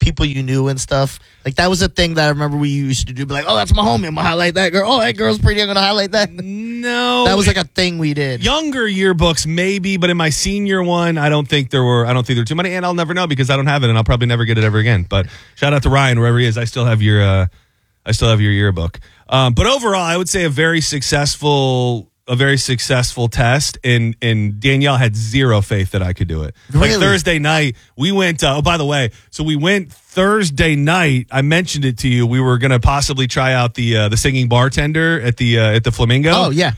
people you knew and stuff? Like, that was a thing that I remember we used to do. Be like, oh, that's my homie. I'm going to highlight that girl. Oh, that girl's pretty. I'm going to highlight that. No. That was like a thing we did. Younger yearbooks, maybe, but in my senior one, I don't think there were too many, and I'll never know because I don't have it, and I'll probably never get it ever again. But shout out to Ryan, wherever he is. I still have your yearbook. But overall, I would say a very successful test, and Danielle had zero faith that I could do it. Really? Like Thursday night, we went, by the way, so we went Thursday night, I mentioned it to you, we were going to possibly try out the singing bartender at the Flamingo. Oh, yeah.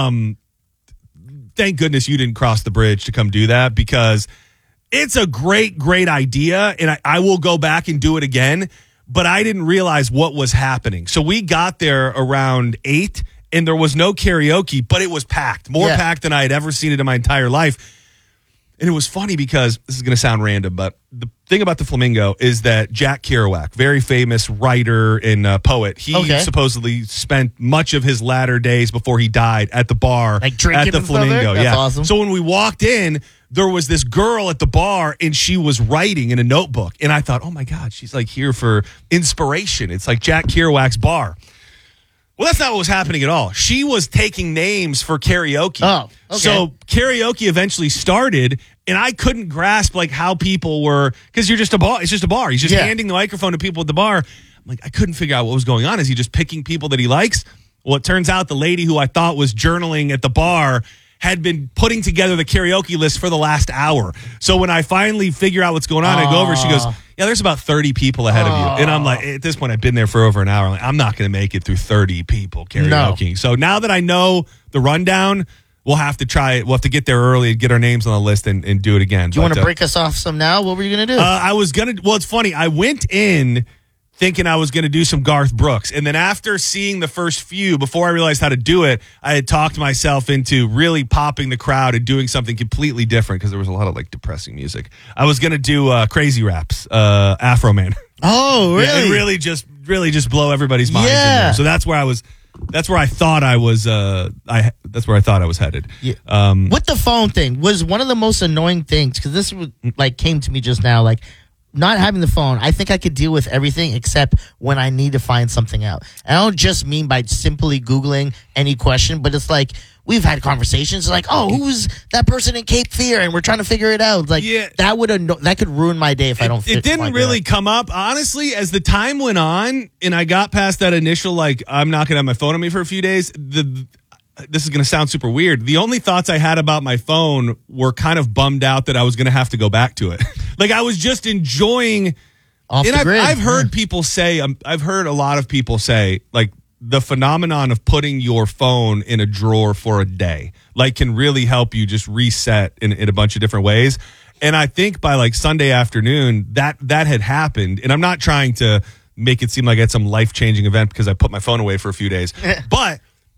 Thank goodness you didn't cross the bridge to come do that, because it's a great, great idea, and I will go back and do it again, but I didn't realize what was happening. So we got there around 8, and there was no karaoke, but it was packed. More packed than I had ever seen it in my entire life. And it was funny because, this is going to sound random, but the thing about the Flamingo is that Jack Kerouac, very famous writer and poet, he supposedly spent much of his latter days before he died at the bar like drinking at the and stuff Flamingo. there? That's awesome. So when we walked in, there was this girl at the bar, and she was writing in a notebook. And I thought, oh my God, she's like here for inspiration. It's like Jack Kerouac's bar. Well, that's not what was happening at all. She was taking names for karaoke. Oh, okay. So karaoke eventually started, and I couldn't grasp like how people were, because you're just a bar. It's just a bar. He's just handing the microphone to people at the bar. I'm like, I couldn't figure out what was going on. Is he just picking people that he likes? Well, it turns out the lady who I thought was journaling at the bar had been putting together the karaoke list for the last hour. So when I finally figure out what's going on, I go over, she goes, yeah, there's about 30 people ahead of you. And I'm like, at this point, I've been there for over an hour. I'm like, I'm not going to make it through 30 people karaoke. No. So now that I know the rundown, we'll have to try it. We'll have to get there early and get our names on the list and do it again. Do you want to break us off some now? What were you going to do? Well, it's funny. I went in thinking I was going to do some Garth Brooks. And then after seeing the first few, before I realized how to do it, I had talked myself into really popping the crowd and doing something completely different, because there was a lot of like depressing music. I was going to do Crazy Raps, Afro Man. Oh, really? Yeah, and really just blow everybody's minds in there. So that's where I was. That's where I thought I was. That's where I thought I was headed. Yeah. With the phone thing was one of the most annoying things, because this was, like, came to me just now. Like, not having the phone, I think I could deal with everything except when I need to find something out. And I don't just mean by simply Googling any question, but it's like we've had conversations like, oh, who's that person in Cape Fear? And we're trying to figure it out. Like, that could ruin my day if I don't. It didn't really come up, honestly. As the time went on, and I got past that initial like, I'm not going to have my phone on me for a few days. This is going to sound super weird. The only thoughts I had about my phone were kind of bummed out that I was going to have to go back to it. Like, I was just enjoying. Off the grid. I've heard people say, I've heard a lot of people say, like, the phenomenon of putting your phone in a drawer for a day, like, can really help you just reset in a bunch of different ways. And I think by like Sunday afternoon, that had happened. And I'm not trying to make it seem like it's some life-changing event because I put my phone away for a few days, but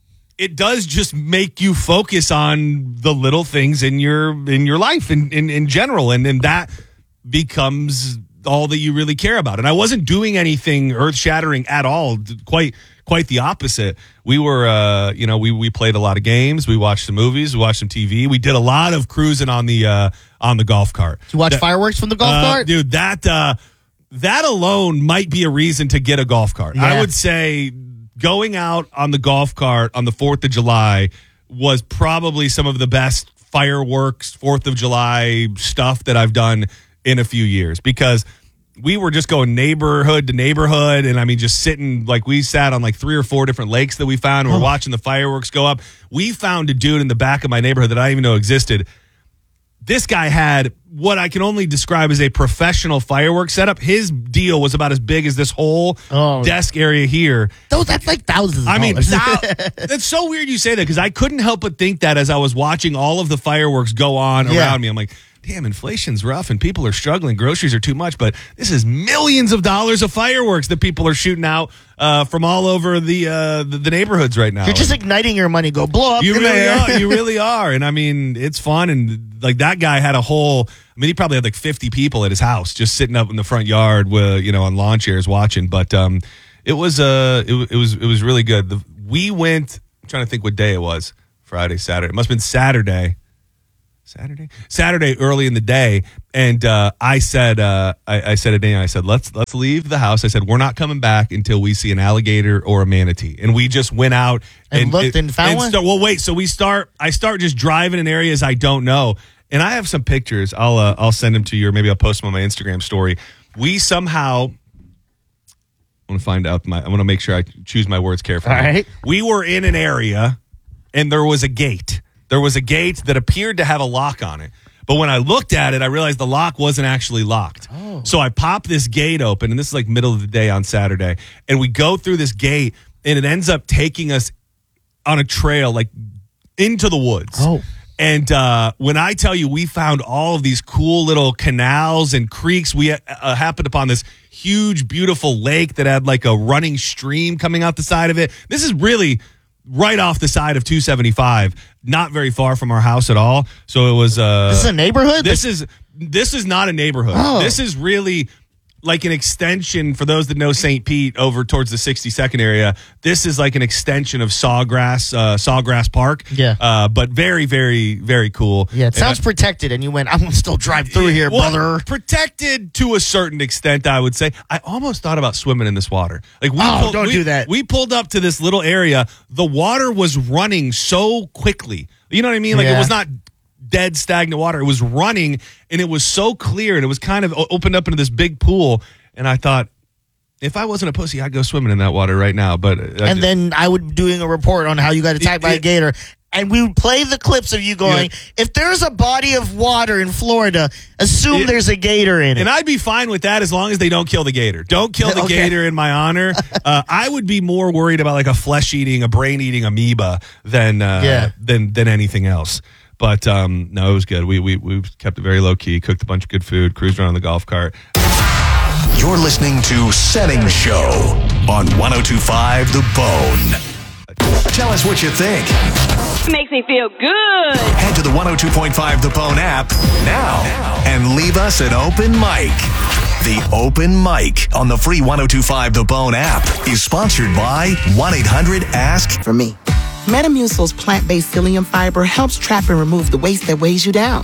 it does just make you focus on the little things in your life in general. And then that becomes all that you really care about. And I wasn't doing anything earth-shattering at all. Quite the opposite. We were, we played a lot of games. We watched some movies. We watched some TV. We did a lot of cruising on the golf cart. Did you watch fireworks from the golf cart? Dude, that alone might be a reason to get a golf cart. Yeah. I would say going out on the golf cart on the 4th of July was probably some of the best fireworks 4th of July stuff that I've done in a few years, because we were just going neighborhood to neighborhood. And I mean, just sitting, like, we sat on like 3 or 4 different lakes that we found. We're watching the fireworks go up. We found a dude in the back of my neighborhood that I didn't even know existed. This guy had what I can only describe as a professional fireworks setup. His deal was about as big as this whole desk area here. That's like thousands of I mean, dollars. that's so weird you say that, because I couldn't help but think that as I was watching all of the fireworks go on around me. I'm like, damn, inflation's rough and people are struggling. Groceries are too much, but this is millions of dollars of fireworks that people are shooting out from all over the neighborhoods right now. You're just igniting your money. Go blow up. You really are. You really are. And I mean, it's fun. And like, that guy had he probably had like 50 people at his house just sitting up in the front yard with, on lawn chairs watching. But it was really good. We went, I'm trying to think what day it was. Friday, Saturday. It must have been Saturday. Saturday early in the day, and I said to Daniel, I said, let's leave the house. I said, we're not coming back until we see an alligator or a manatee. And we just went out and looked and found one. Well, wait. So I start just driving in areas I don't know, and I have some pictures. I'll send them to you, or maybe I'll post them on my Instagram story. We somehow. I want to find out. I want to make sure I choose my words carefully. All right. We were in an area, and there was a gate. There was a gate that appeared to have a lock on it. But when I looked at it, I realized the lock wasn't actually locked. Oh. So I pop this gate open, and this is like middle of the day on Saturday. And we go through this gate, and it ends up taking us on a trail, like into the woods. Oh. And when I tell you we found all of these cool little canals and creeks, we happened upon this huge, beautiful lake that had like a running stream coming out the side of it. This is really right off the side of 275, not very far from our house at all. So it was. This is a neighborhood? This is not a neighborhood. Oh. This is really like an extension, for those that know St. Pete over towards the 62nd area. This is like an extension of Sawgrass Park. Yeah. But very, very, very cool. Yeah, it sounds protected, and you went, I'm going to still drive through here, brother. Protected to a certain extent, I would say. I almost thought about swimming in this water. Like don't do that. We pulled up to this little area. The water was running so quickly. You know what I mean? Like, It was not dead, stagnant water. It was running, and it was so clear, and it was kind of opened up into this big pool. And I thought, if I wasn't a pussy, I'd go swimming in that water right now. But then I would be doing a report on how you got attacked by a gator. And we would play the clips of you going, if there's a body of water in Florida, assume there's a gator in it. And I'd be fine with that as long as they don't kill the gator. Don't kill the gator in my honor. I would be more worried about like a brain-eating amoeba than anything else. But no, it was good. We kept it very low key, cooked a bunch of good food, cruised around on the golf cart. You're listening to Setting Show on 102.5 The Bone. Tell us what you think. Makes me feel good. Head to the 102.5 The Bone app now and leave us an open mic. The Open Mic on the free 102.5 The Bone app is sponsored by 1-800-ASK. For me, Metamucil's plant-based psyllium fiber helps trap and remove the waste that weighs you down.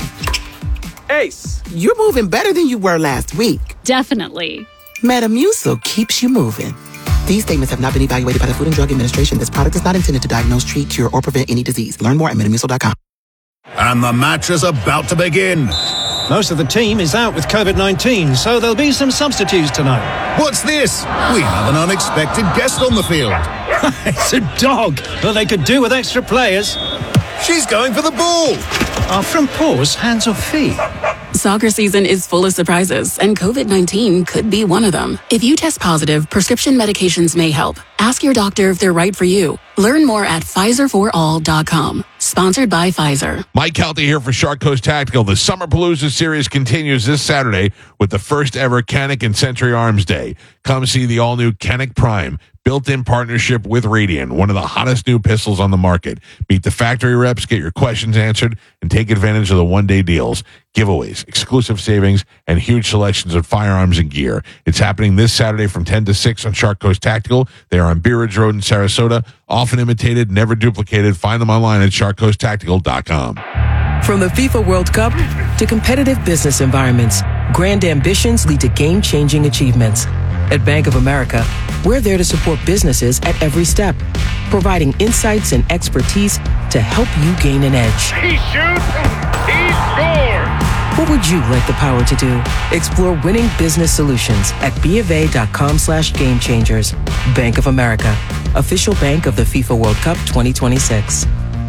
Ace, You're moving better than you were last week. Definitely. Metamucil keeps you moving. These statements have not been evaluated by the Food and Drug Administration. This product is not intended to diagnose, treat, cure, or prevent any disease. Learn more at Metamucil.com. And the match is about to begin. most of the team is out with COVID-19, so there'll be some substitutes tonight. What's this? We have an unexpected guest on the field. It's a dog, but they could do with extra players. She's going for the ball. Are front paws hands or feet? Soccer season is full of surprises, and COVID-19 could be one of them. If you test positive, prescription medications may help. Ask your doctor if they're right for you. Learn more at PfizerForAll.com. Sponsored by Pfizer. Mike Kelty here for Shark Coast Tactical. The Summer Palooza series continues this Saturday with the first ever Kennick and Century Arms Day. Come see the all-new Kennick Prime, built-in partnership with Radian, one of the hottest new pistols on the market. Meet the factory reps, get your questions answered, and take advantage of the one-day deals, giveaways, exclusive savings, and huge selections of firearms and gear. It's happening this Saturday from 10 to 6 on Shark Coast Tactical. They are on Bee Ridge Road in Sarasota. Often imitated, never duplicated. Find them online at sharkcoasttactical.com. From the FIFA World Cup to competitive business environments, grand ambitions lead to game-changing achievements. At Bank of America, we're there to support businesses at every step, providing insights and expertise to help you gain an edge. He shoots, he scores! What would you like the power to do? Explore winning business solutions at BofA.com/gamechangers. Bank of America, official bank of the FIFA World Cup 2026.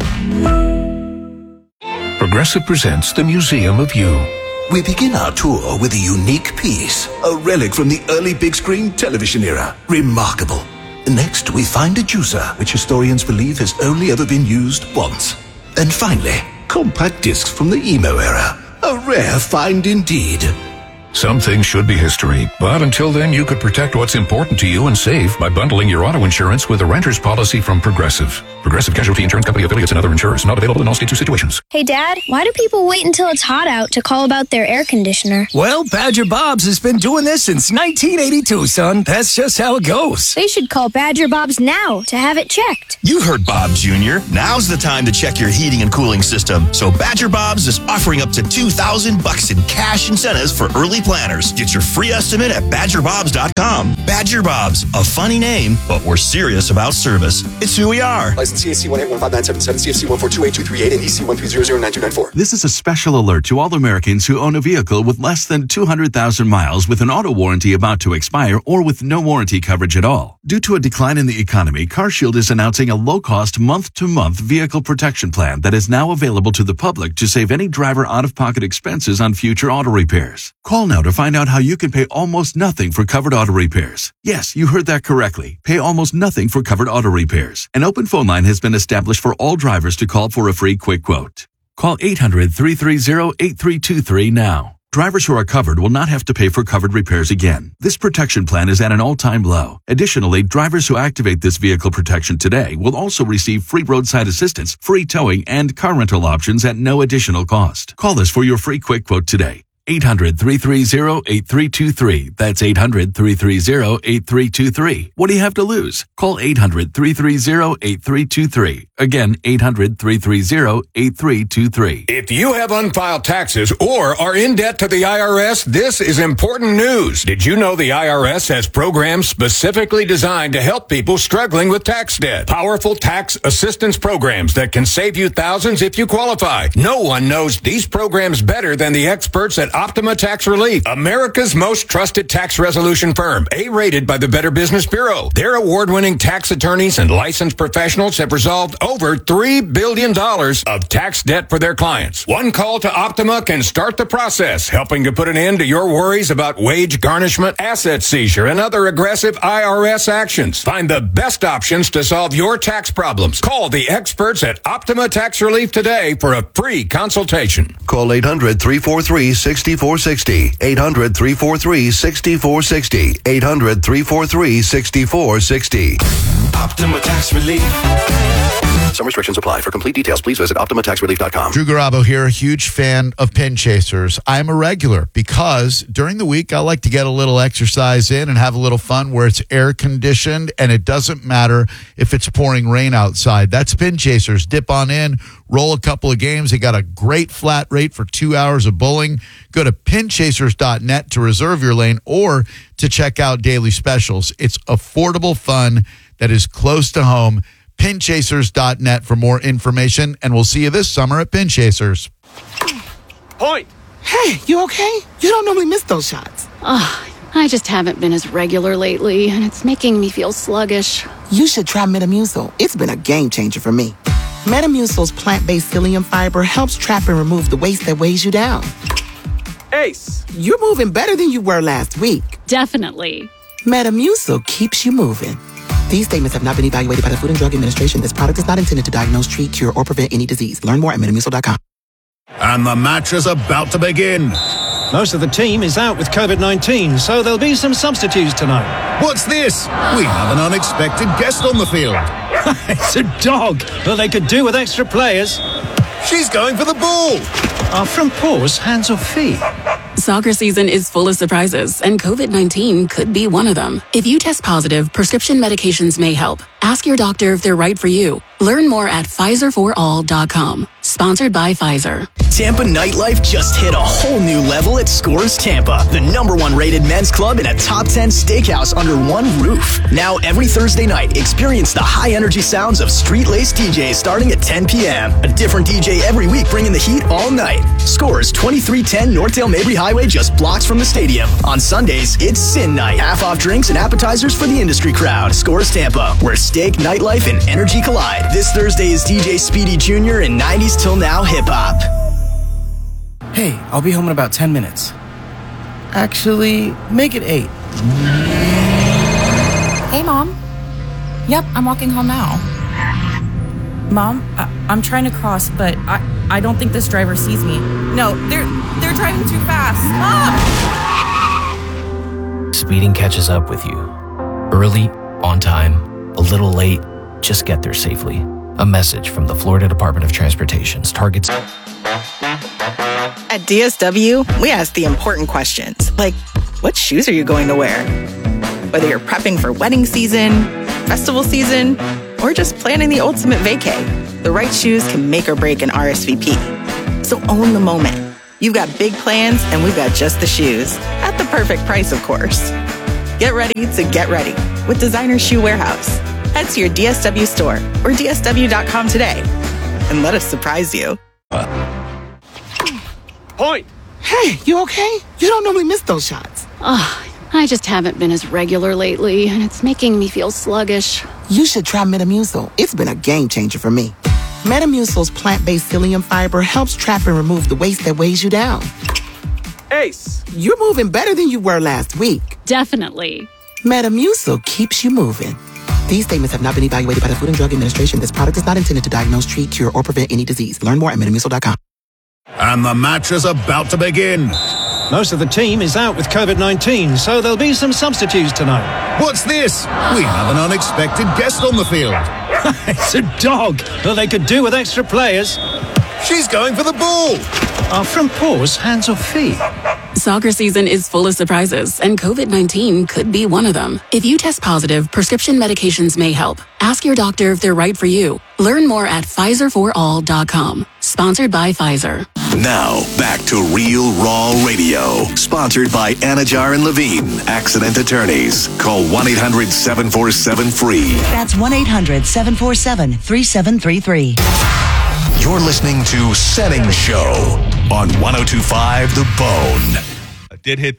Progressive presents the Museum of You. We begin our tour with a unique piece, a relic from the early big screen television era. Remarkable. Next, we find a juicer, which historians believe has only ever been used once. And finally, compact discs from the emo era. A rare find indeed. Some things should be history, but until then, you could protect what's important to you and save by bundling your auto insurance with a renter's policy from Progressive. Progressive Casualty Insurance Company affiliates and other insurers. Not available in all states or situations. Hey, Dad, why do people wait until it's hot out to call about their air conditioner? Well, Badger Bob's has been doing this since 1982, son. That's just how it goes. They should call Badger Bob's now to have it checked. You heard Bob Jr. Now's the time to check your heating and cooling system. So Badger Bob's is offering up to $2,000 in cash incentives for early planners. Get your free estimate at BadgerBobs.com. Badger Bob's, a funny name, but we're serious about service. It's who we are. License CAC 1815977, CFC 1428238, and EC 1309294. This is a special alert to all Americans who own a vehicle with less than 200,000 miles with an auto warranty about to expire or with no warranty coverage at all. Due to a decline in the economy, CarShield is announcing a low-cost month-to-month vehicle protection plan that is now available to the public to save any driver out-of-pocket expenses on future auto repairs. Call now to find out how you can pay almost nothing for covered auto repairs. Yes, you heard that correctly. Pay almost nothing for covered auto repairs. An open phone line has been established for all drivers to call for a free quick quote. Call 800-330-8323 now. Drivers who are covered will not have to pay for covered repairs again. This protection plan is at an all-time low. Additionally, drivers who activate this vehicle protection today will also receive free roadside assistance, free towing, and car rental options at no additional cost. Call us for your free quick quote today. 800-330-8323. That's 800-330-8323. What do you have to lose? Call 800-330-8323. Again, 800-330-8323. If you have unfiled taxes or are in debt to the IRS, this is important news. Did you know the IRS has programs specifically designed to help people struggling with tax debt? Powerful tax assistance programs that can save you thousands if you qualify. No one knows these programs better than the experts at Optima Tax Relief, America's most trusted tax resolution firm, A-rated by the Better Business Bureau. Their award-winning tax attorneys and licensed professionals have resolved over $3 billion of tax debt for their clients. One call to Optima can start the process, helping to put an end to your worries about wage garnishment, asset seizure, and other aggressive IRS actions. Find the best options to solve your tax problems. Call the experts at Optima Tax Relief today for a free consultation. Call 800-343-6460. 800-343-6460. 800-343-6460. Optima Tax Relief. Some restrictions apply. For complete details, please visit OptimaTaxRelief.com. Drew Garabo here, a huge fan of Pin Chasers. I'm a regular because during the week I like to get a little exercise in and have a little fun where it's air conditioned and it doesn't matter if it's pouring rain outside. That's Pin Chasers. Dip on in, roll a couple of games. They got a great flat rate for 2 hours of bowling. Go to pinchasers.net to reserve your lane or to check out daily specials. It's affordable fun that is close to home. Pinchasers.net for more information, and we'll see you this summer at Pin Chasers. Point. Hey, you okay? You don't normally miss those shots. I just haven't been as regular lately, and it's making me feel sluggish. You should try Metamucil. It's been a game changer for me. Metamucil's plant-based psyllium fiber helps trap and remove the waste that weighs you down. Ace, you're moving better than you were last week. Definitely. Metamucil keeps you moving. These statements have not been evaluated by the Food and Drug Administration. This product is not intended to diagnose, treat, cure, or prevent any disease. Learn more at Metamucil.com. And the match is about to begin. Most of the team is out with COVID-19, so there'll be some substitutes tonight. What's this? We have an unexpected guest on the field. It's a dog, but they could do with extra players. She's going for the ball. Are front paws hands or feet? Soccer season is full of surprises, and COVID-19 could be one of them. If you test positive, prescription medications may help. Ask your doctor if they're right for you. Learn more at PfizerForAll.com. Sponsored by Pfizer. Tampa nightlife just hit a whole new level at Scores Tampa, the #1 rated men's club in a top 10 steakhouse under one roof. Now every Thursday night, experience the high-energy sounds of street-laced DJs starting at 10 p.m. A different DJ every week bringing the heat all night. Scores 2310 Northdale Mabry Highway, just blocks from the stadium. On Sundays, it's Sin Night. Half off drinks and appetizers for the industry crowd. Scores Tampa, where steak, nightlife, and energy collide. This Thursday is DJ Speedy Jr. and 90s till now hip-hop. Hey, I'll be home in about 10 minutes. Actually, make it 8. Hey, Mom. Yep, I'm walking home now. Mom, I'm trying to cross, but I don't think this driver sees me. No, they're driving too fast. Mom! speeding catches up with you. Early, on time, a little late, just get there safely. A message from the Florida Department of Transportation's targets. At DSW, we ask the important questions, like, what shoes are you going to wear? Whether you're prepping for wedding season, festival season, or just planning the ultimate vacay, the right shoes can make or break an RSVP. So own the moment. You've got big plans, and we've got just the shoes. At the perfect price, of course. Get ready to get ready with Designer Shoe Warehouse. Head to your DSW store or DSW.com today and let us surprise you. Point! Hey, you okay? You don't normally miss those shots. I just haven't been as regular lately, and it's making me feel sluggish. You should try Metamucil. It's been a game changer for me. Metamucil's plant-based psyllium fiber helps trap and remove the waste that weighs you down. Ace, you're moving better than you were last week. Definitely. Metamucil keeps you moving. These statements have not been evaluated by the Food and Drug Administration. This product is not intended to diagnose, treat, cure, or prevent any disease. Learn more at metamucil.com. And the match is about to begin. Most of the team is out with COVID-19, so there'll be some substitutes tonight. What's this? We have an unexpected guest on the field. It's a dog. Well, they could do with extra players. She's going for the ball. Are front paws hands or feet? Soccer season is full of surprises, and COVID-19 could be one of them. If you test positive, prescription medications may help. Ask your doctor if they're right for you. Learn more at PfizerForAll.com. Sponsored by Pfizer. Now, back to Real Raw Radio. Sponsored by Anajar and Levine, accident attorneys. Call 1-800-747-FREE. That's 1-800-747-3733. You're listening to Setting Show on 102.5 The Bone. I did hit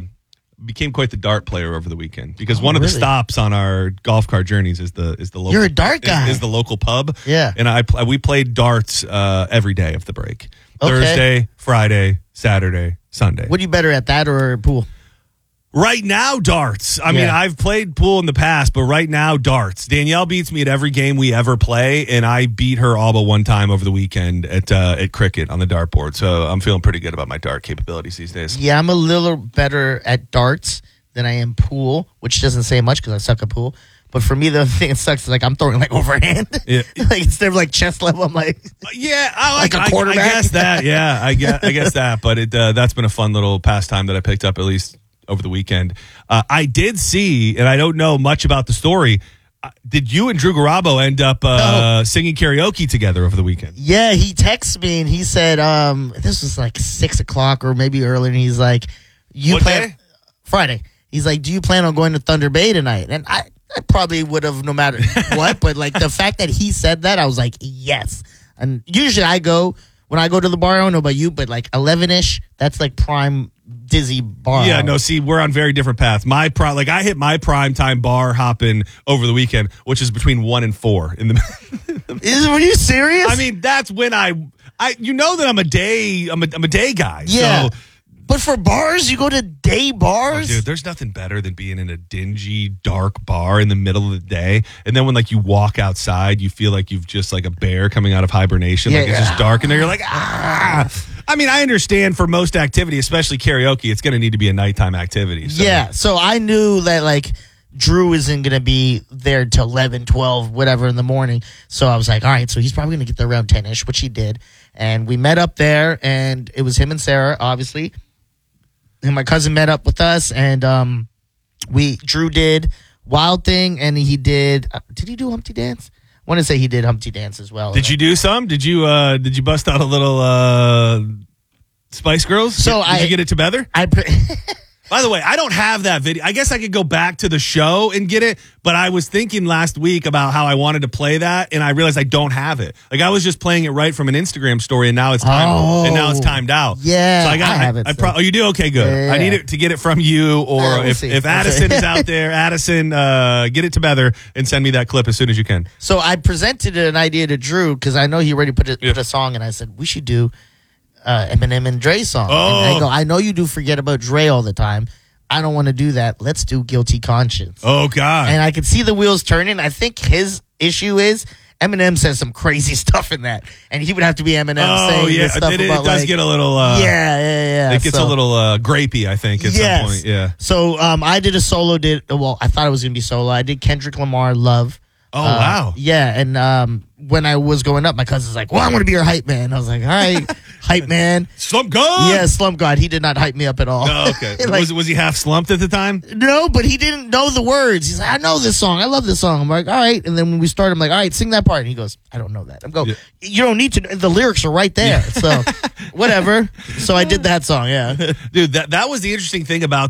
became quite the dart player over the weekend because one of the stops on our golf cart journeys is the local. You're a dart guy. Is the local pub. Yeah. And we played darts every day of the break. Okay. Thursday, Friday, Saturday, Sunday. What are you better at, that or pool? Right now, darts. I mean, I've played pool in the past, but right now, darts. Danielle beats me at every game we ever play, and I beat her all but one time over the weekend at cricket on the dartboard. So I'm feeling pretty good about my dart capabilities these days. Yeah, I'm a little better at darts than I am pool, which doesn't say much because I suck at pool. But for me, the thing that sucks is like I'm throwing like overhand. Yeah. Like instead of like chest level, I'm like like a quarterback. I guess that. Yeah, I guess that. But that's been a fun little pastime that I picked up at least over the weekend. I did see, and I don't know much about the story. Did you and Drew Garabo end up singing karaoke together over the weekend? Yeah, he texted me and he said, this was like 6 o'clock or maybe earlier, and he's like, What day? Friday. He's like, do you plan on going to Thunder Bay tonight? And I probably would have no matter what, but like the fact that he said that, I was like, yes. And usually when I go to the bar, I don't know about you, but like 11-ish, that's like prime dizzy bar. Yeah, no, see, we're on very different paths. I hit my prime time bar hopping over the weekend, which is between 1 and 4 in the. Were you serious? I mean, that's when I you know that I'm a day guy. Yeah. So, but for bars, you go to day bars? Oh, dude, there's nothing better than being in a dingy, dark bar in the middle of the day. And then when like you walk outside, you feel like you've just like a bear coming out of hibernation. Yeah, like it's just dark in there. You're like, ah. I mean, I understand for most activity, especially karaoke, it's going to need to be a nighttime activity. So. Yeah. So I knew that like Drew isn't going to be there till 11, 12, whatever in the morning. So I was like, all right, so he's probably going to get there around 10-ish, which he did. And we met up there, and it was him and Sarah, obviously. And my cousin met up with us, and Drew did Wild Thing, and he did he do Humpty Dance? I want to say he did Humpty Dance as well. Did you do some? Did you bust out a little Spice Girls? So did you get it together? By the way, I don't have that video. I guess I could go back to the show and get it, but I was thinking last week about how I wanted to play that, and I realized I don't have it. Like I was just playing it right from an Instagram story, and now it's timed out. Yeah, so I have it. Oh, you do? Okay, good. Yeah. I need it to get it from you, or if Addison is out there, Addison, get it together and send me that clip as soon as you can. So I presented an idea to Drew because I know he already put a song, and I said we should do Eminem and Dre song. Oh. And I go, I know you do forget about Dre all the time. I don't want to do that. Let's do Guilty Conscience. Oh, God. And I could see the wheels turning. I think his issue is Eminem says some crazy stuff in that, and he would have to be Eminem saying this stuff it about does like, get a little. Yeah. It gets a little grapey, I think, at some point. Yeah. So I did a solo. I thought it was gonna be solo. I did Kendrick Lamar, Love. Oh wow. Yeah, and when I was going up, my cousin's like, "Well, I want to be your hype man." I was like, "All right, hype man." Slump God. Yeah, Slump God. He did not hype me up at all. Oh, okay. Like, was he half slumped at the time? No, but he didn't know the words. He's like, "I know this song. I love this song." I'm like, "All right." And then when we started, I'm like, "All right, sing that part." And he goes, "I don't know that." I'm going, "You don't need to. The lyrics are right there." So whatever. So I did that song. Yeah, dude. That was the interesting thing about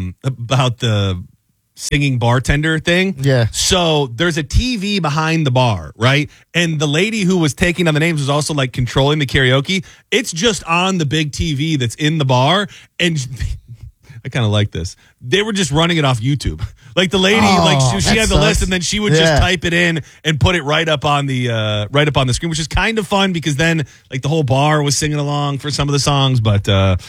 the singing bartender thing. Yeah. So there's a TV behind the bar, right? And the lady who was taking down the names was also like controlling the karaoke. It's just on the big TV that's in the bar. And I kind of like this. They were just running it off YouTube. Like the lady, she had the list, and then she would just type it in and put it right up on the screen, which is kind of fun because then like the whole bar was singing along for some of the songs, but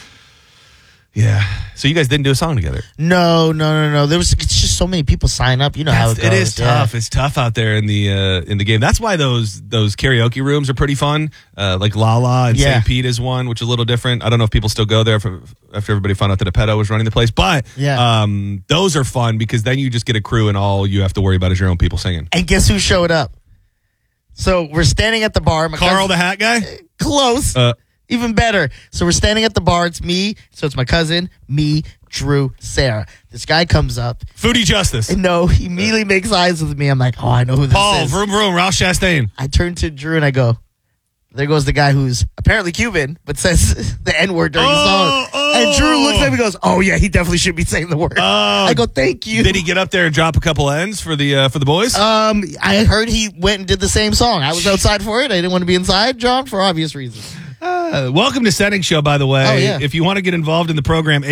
yeah. So you guys didn't do a song together? No. It's just so many people sign up. You know how it goes. It is tough. It's tough out there in the game. That's why those karaoke rooms are pretty fun. Like Lala and St. Pete is one, which is a little different. I don't know if people still go there after everybody found out that Apeto was running the place. But those are fun because then you just get a crew and all you have to worry about is your own people singing. And guess who showed up? So we're standing at the bar. Carl the Hat Guy? Close. Even better. So we're standing at the bar. It's me. So it's my cousin, me, Drew, Sarah. This guy comes up. Foodie Justice. And no, he immediately makes eyes with me. I'm like, oh, I know who this Paul, is. Vroom Vroom, Ralph Chastain. I turn to Drew and I go, there goes the guy who's apparently Cuban, but says the N-word during the song. And Drew looks at me and goes, oh, yeah, he definitely should be saying the word. I go, thank you. Did he get up there and drop a couple N's for the boys? I heard he went and did the same song. I was outside for it. I didn't want to be inside, John, for obvious reasons. Welcome to Setting Show, by the way. Oh, yeah. If you want to get involved in the program,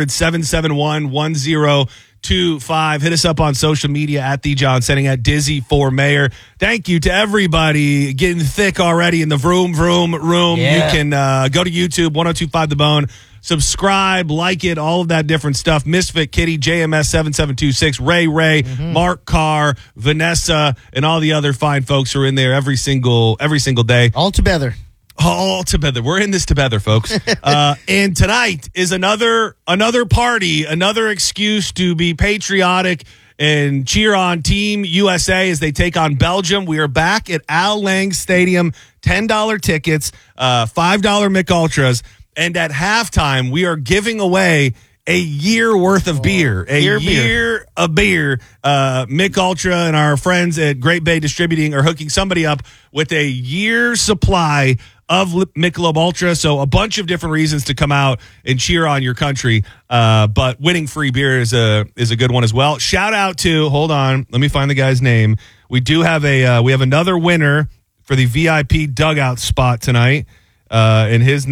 800-771-1025. Hit us up on social media at The John Setting, at Dizzy for Mayor. Thank you to everybody getting thick already in the Vroom Vroom room. Yeah. You can go to YouTube, 1025 The Bone. Subscribe, like it, all of that different stuff. Misfit Kitty, JMS 7726, Ray, Mark Carr, Vanessa, and all the other fine folks are in there every single day. All together. All together. We're in this together, folks. And tonight is another party, another excuse to be patriotic and cheer on Team USA as they take on Belgium. We are back at Al Lang Stadium, $10 tickets, $5 Mick Ultras. And at halftime, we are giving away a year worth of beer. A year of beer. Mick Ultra and our friends at Great Bay Distributing are hooking somebody up with a year's supply of Michelob Ultra. So a bunch of different reasons to come out and cheer on your country. But winning free beer is a good one as well. Shout out to, hold on, let me find the guy's name. We do have we have another winner for the VIP dugout spot tonight. And this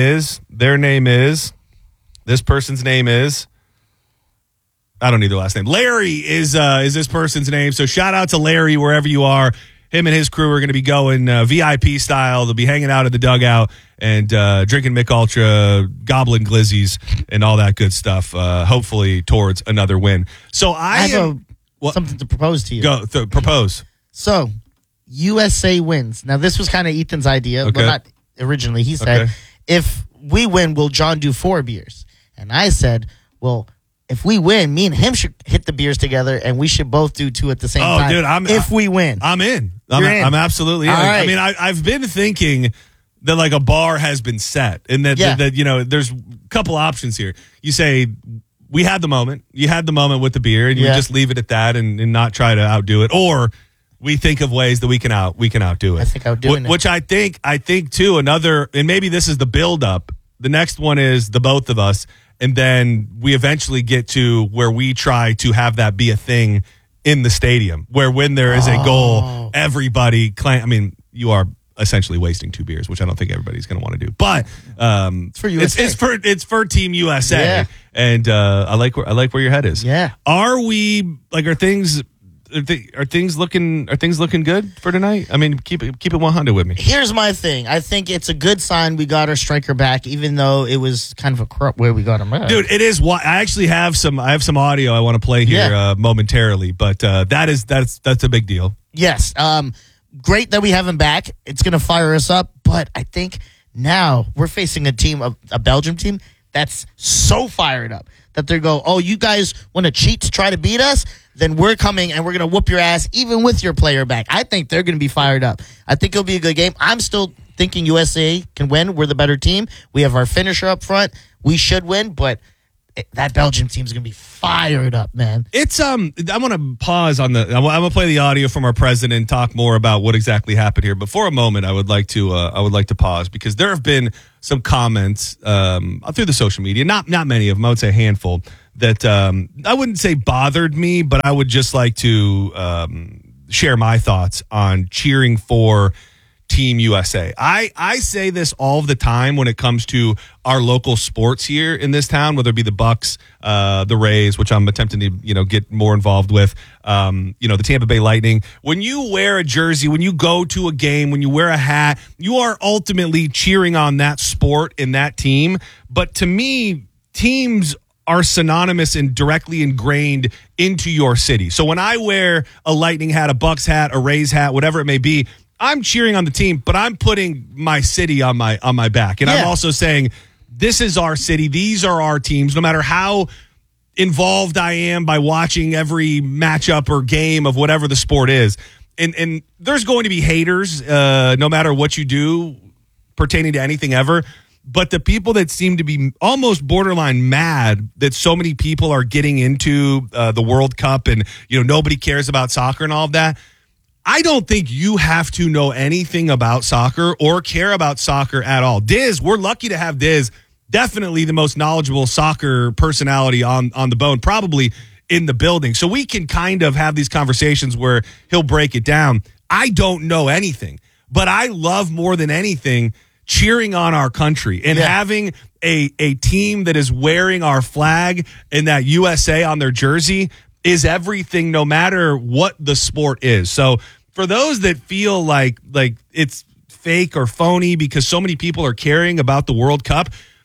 person's name is, I don't need their last name. Larry is this person's name. So shout out to Larry wherever you are. Him and his crew are going to be going VIP style. They'll be hanging out at the dugout and drinking Mick Ultra, gobbling glizzies, and all that good stuff. Hopefully towards another win. So I have something to propose to you. Go propose. So USA wins. Now this was kind of Ethan's idea, but not originally. He said, if we win, will John do 4 beers? And I said, well, if we win, me and him should hit the beers together, and we should both do 2 at the same time. Dude, if we win. I'm in. You're in. I'm absolutely in. All right. I mean, I've been thinking that like a bar has been set, and that there's a couple options here. You say we had the moment. You had the moment with the beer, and you just leave it at that, and not try to outdo it, or we think of ways that we can outdo it. I think outdoing it. Which I think too, another, and maybe this is the build up. The next one is the both of us, and then we eventually get to where we try to have that be a thing in the stadium, where when there is a goal, everybody I mean, you are essentially wasting 2 beers, which I don't think everybody's going to want to do. But it's for USA. It's for Team USA, yeah. And I like where your head is. Yeah. Are we like are things looking good for tonight? I mean, keep it 100 with me. Here's my thing. I think it's a good sign we got our striker back, even though it was kind of a corrupt where we got him back. Dude, it is. I actually have some audio I want to play here momentarily, but that's a big deal. Yes. great that we have him back. It's going to fire us up. But I think now we're facing a Belgium team that's so fired up that they go, oh, you guys want to cheat to try to beat us? Then we're coming and we're going to whoop your ass even with your player back. I think they're going to be fired up. I think it'll be a good game. I'm still thinking USA can win. We're the better team. We have our finisher up front. We should win, but that Belgium team's going to be fired up, man. It's I want to pause on I'm going to play the audio from our president and talk more about what exactly happened here. But for a moment, I would like to pause because there have been some comments through the social media, not many of them, I would say a handful, that I wouldn't say bothered me, but I would just like to share my thoughts on cheering for Team USA. I say this all the time when it comes to our local sports here in this town, whether it be the Bucks, the Rays, which I'm attempting to get more involved with, the Tampa Bay Lightning. When you wear a jersey, when you go to a game, when you wear a hat, you are ultimately cheering on that sport and that team. But to me, teams are synonymous and directly ingrained into your city. So when I wear a Lightning hat, a Bucks hat, a Rays hat, whatever it may be, I'm cheering on the team, but I'm putting my city on my back. And I'm also saying, this is our city. These are our teams. No matter how involved I am by watching every matchup or game of whatever the sport is. And there's going to be haters, no matter what you do pertaining to anything ever. But the people that seem to be almost borderline mad that so many people are getting into the World Cup and, nobody cares about soccer and all of that. I don't think you have to know anything about soccer or care about soccer at all. Diz, we're lucky to have Diz, definitely the most knowledgeable soccer personality on the bone, probably in the building. So we can kind of have these conversations where he'll break it down. I don't know anything, but I love more than anything cheering on our country and having a team that is wearing our flag and that USA on their jersey is everything, no matter what the sport is. So for those that feel like it's fake or phony because so many people are caring about the World Cup,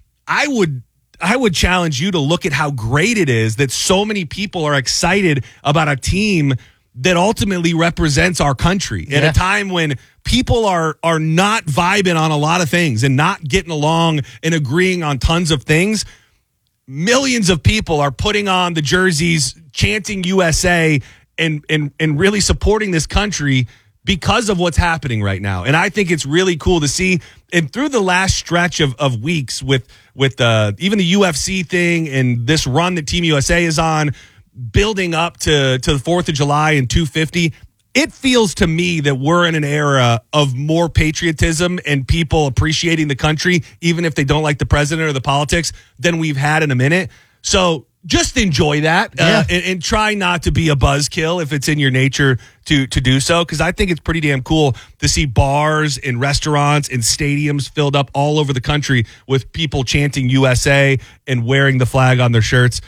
I would challenge you to look at how great it is that so many people are excited about a team that ultimately represents our country at a time when people are not vibing on a lot of things and not getting along and agreeing on tons of things. Millions of people are putting on the jerseys, chanting USA, and really supporting this country because of what's happening right now. And I think it's really cool to see. And through the last stretch of weeks with even the UFC thing and this run that Team USA is on, building up to the 4th of July and 250, it feels to me that we're in an era of more patriotism and people appreciating the country, even if they don't like the president or the politics, than we've had in a minute. So just enjoy that and try not to be a buzzkill if it's in your nature to do so, because I think it's pretty damn cool to see bars and restaurants and stadiums filled up all over the country with people chanting USA and wearing the flag on their shirts.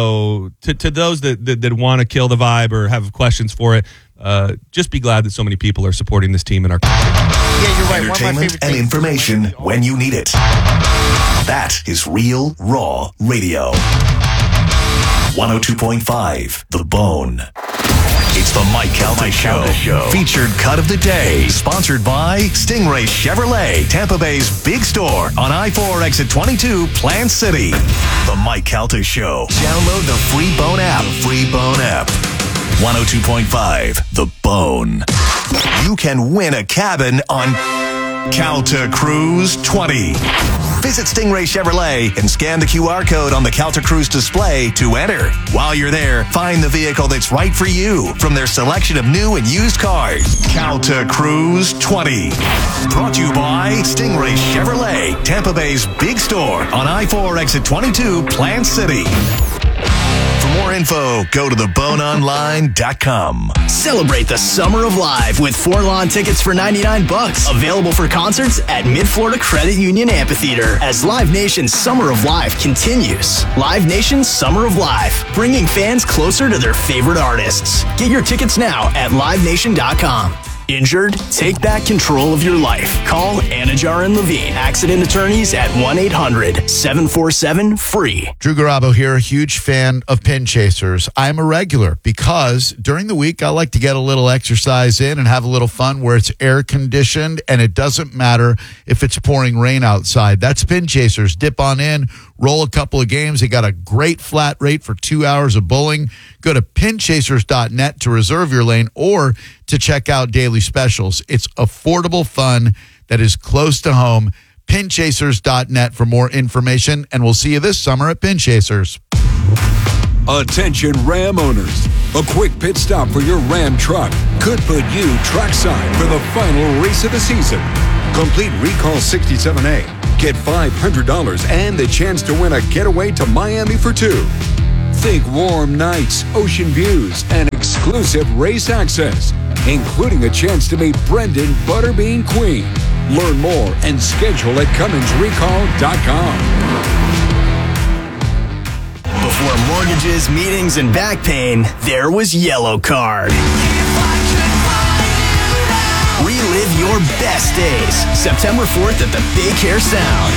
So to those that want to kill the vibe or have questions for it, just be glad that so many people are supporting this team in our country. Yeah, you're right. Entertainment and information when you need it. That is Real Raw Radio. 102.5 The Bone. It's the Mike Calta Show. Featured cut of the day. Sponsored by Stingray Chevrolet, Tampa Bay's big store on I-4 exit 22, Plant City. The Mike Calta Show. Download the free Bone app. 102.5 The Bone. You can win a cabin on Calta Cruise 20. Visit Stingray Chevrolet and scan the QR code on the Calta Cruise display to enter. While you're there, find the vehicle that's right for you from their selection of new and used cars. Calta Cruise 20. Brought to you by Stingray Chevrolet, Tampa Bay's big store on I-4 exit 22, Plant City. For more info, go to theboneonline.com. Celebrate the summer of live with 4 lawn tickets for $99. Available for concerts at Mid-Florida Credit Union Amphitheater as Live Nation's Summer of Live continues. Live Nation's Summer of Live, bringing fans closer to their favorite artists. Get your tickets now at livenation.com. Injured? Take back control of your life. Call Anajar and Levine, accident attorneys at 1-800-747-FREE. Drew Garabo here, a huge fan of Pin Chasers. I'm a regular because during the week I like to get a little exercise in and have a little fun where it's air conditioned and it doesn't matter if it's pouring rain outside. That's Pin Chasers. Dip on in, roll a couple of games. They got a great flat rate for 2 hours of bowling. Go to pinchasers.net to reserve your lane or to check out daily specials. It's affordable fun that is close to home. Pinchasers.net for more information, and we'll see you this summer at Pin Chasers. Attention Ram owners. A quick pit stop for your Ram truck could put you trackside for the final race of the season. Complete Recall 67A. Get $500 and the chance to win a getaway to Miami for two. Think warm nights, ocean views, and exclusive race access, including a chance to meet Brendan Butterbean Queen. Learn more and schedule at CumminsRecall.com. Before mortgages, meetings, and back pain, there was Yellow Card. Relive your best days. September 4th at the Big Hair Sound.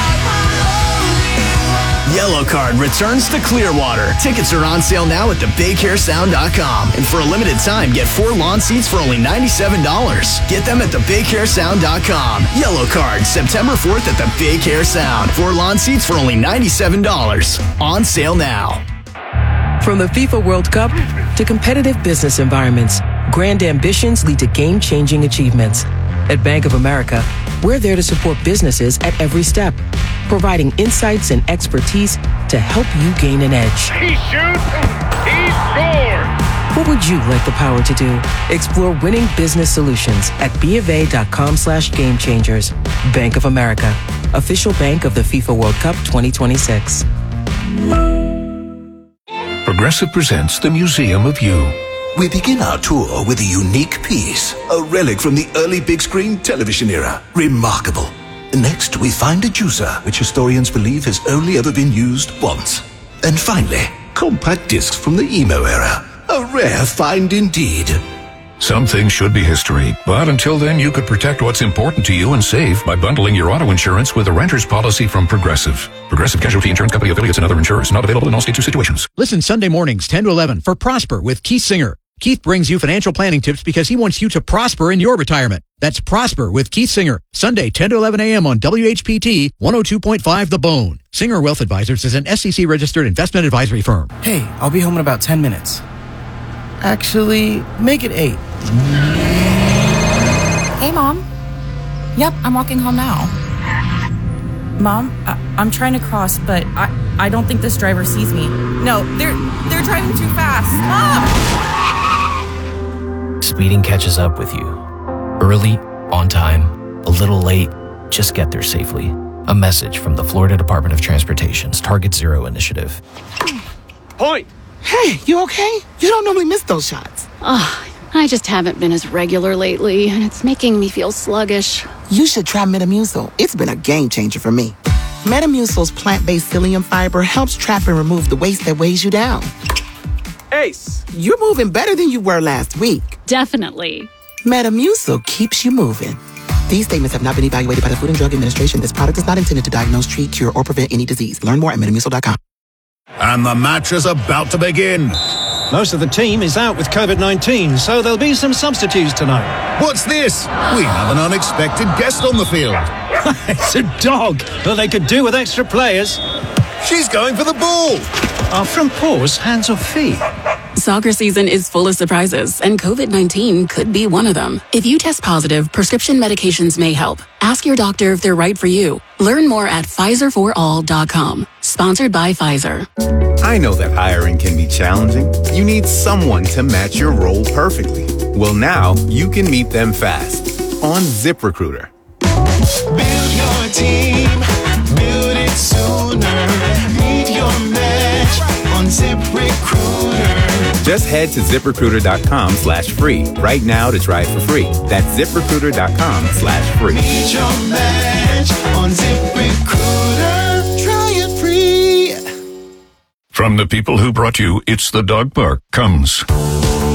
Yellow Card returns to Clearwater. Tickets are on sale now at thebighairsound.com. And for a limited time, get 4 lawn seats for only $97. Get them at thebighairsound.com. Yellow Card, September 4th at the Big Hair Sound. 4 lawn seats for only $97. On sale now. From the FIFA World Cup to competitive business environments, grand ambitions lead to game-changing achievements. At Bank of America, we're there to support businesses at every step, providing insights and expertise to help you gain an edge. He shoots, he scores! What would you like the power to do? Explore winning business solutions at BofA.com/gamechangers. Bank of America, official bank of the FIFA World Cup 2026. Progressive presents the Museum of You. We begin our tour with a unique piece, a relic from the early big screen television era. Remarkable. Next, we find a juicer, which historians believe has only ever been used once. And finally, compact discs from the emo era. A rare find indeed. Some things should be history, but until then, you could protect what's important to you and save by bundling your auto insurance with a renter's policy from Progressive. Progressive Casualty Insurance Company affiliates and other insurers. Not available in all states or situations. Listen Sunday mornings, 10 to 11, for Prosper with Keith Singer. Keith brings you financial planning tips because he wants you to prosper in your retirement. That's Prosper with Keith Singer. Sunday, 10 to 11 a.m. on WHPT 102.5 The Bone. Singer Wealth Advisors is an SEC-registered investment advisory firm. Hey, I'll be home in about 10 minutes. Actually, make it 8. Hey, Mom. Yep, I'm walking home now. Mom, I'm trying to cross, but I don't think this driver sees me. No, they're driving too fast. Mom! Speeding catches up with you. Early, on time, a little late, just get there safely. A message from the Florida Department of Transportation's Target Zero initiative. Point! Hey, you okay? You don't normally miss those shots. I just haven't been as regular lately, and it's making me feel sluggish. You should try Metamucil. It's been a game changer for me. Metamucil's plant-based psyllium fiber helps trap and remove the waste that weighs you down. Ace, you're moving better than you were last week. Definitely. Metamucil keeps you moving. These statements have not been evaluated by the Food and Drug Administration. This product is not intended to diagnose, treat, cure, or prevent any disease. Learn more at Metamucil.com. And the match is about to begin. Most of the team is out with COVID-19, so there'll be some substitutes tonight. What's this? We have an unexpected guest on the field. It's a dog, but they could do with extra players. She's going for the ball. Are front paws hands or feet? Soccer season is full of surprises, and COVID-19 could be one of them. If you test positive, prescription medications may help. Ask your doctor if they're right for you. Learn more at PfizerForAll.com. Sponsored by Pfizer. I know that hiring can be challenging. You need someone to match your role perfectly. Well, now you can meet them fast on ZipRecruiter. Build your team, build it sooner. Meet your match on ZipRecruiter. Just head to ZipRecruiter.com/free right now to try it for free. That's ZipRecruiter.com/free. Meet your match on ZipRecruiter. Try it free. From the people who brought you It's the Dog Park comes